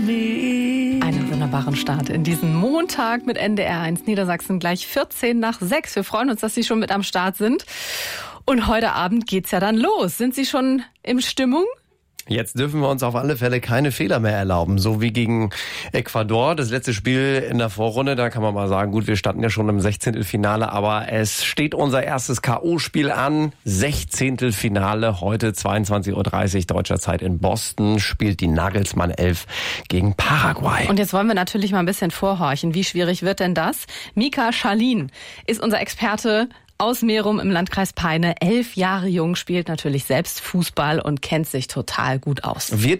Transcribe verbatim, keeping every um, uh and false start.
Einen wunderbaren Start in diesen Montag mit N D R eins Niedersachsen, gleich vierzehn nach sechs. Wir freuen uns, dass Sie schon mit am Start sind. Und heute Abend geht's ja dann los. Sind Sie schon in Stimmung? Jetzt dürfen wir uns auf alle Fälle keine Fehler mehr erlauben, so wie gegen Ecuador. Das letzte Spiel in der Vorrunde, da kann man mal sagen, gut, wir standen ja schon im Sechzehntelfinale, aber es steht unser erstes K O-Spiel an. Sechzehntelfinale, heute zweiundzwanzig Uhr dreißig deutscher Zeit in Boston, spielt die Nagelsmann elf gegen Paraguay. Und jetzt wollen wir natürlich mal ein bisschen vorhorchen. Wie schwierig wird denn das? Mika Schalin ist unser Experte aus Merum im Landkreis Peine. Elf Jahre jung, spielt natürlich selbst Fußball und kennt sich total gut aus. Wird